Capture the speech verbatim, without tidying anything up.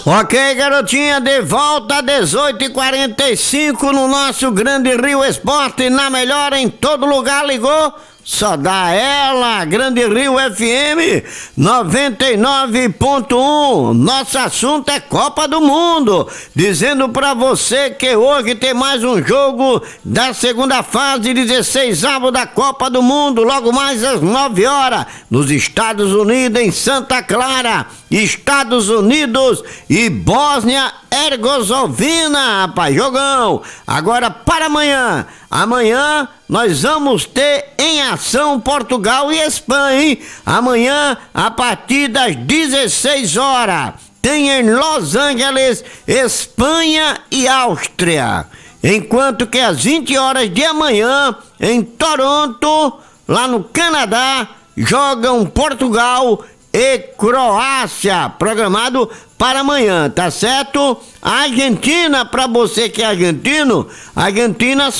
Ok, garotinha, de volta às dezoito e quarenta e cinco no nosso Grande Rio Esporte, na melhor em todo lugar, ligou? Só dá ela, Grande Rio F M noventa e nove ponto um. Nosso assunto é Copa do Mundo. Dizendo pra você que hoje tem mais um jogo da segunda fase, dezesseisavo da Copa do Mundo, logo mais às nove horas, nos Estados Unidos, em Santa Clara. Estados Unidos e Bósnia-Herzegovina, rapaz, jogão. Agora para amanhã. Amanhã nós vamos ter em ação Portugal e Espanha, hein? Amanhã, a partir das dezesseis horas, tem em Los Angeles, Espanha e Áustria. Enquanto que às vinte horas de amanhã, em Toronto, lá no Canadá, jogam Portugal e Croácia, programado para amanhã, tá certo? A Argentina, pra você que é argentino, a Argentina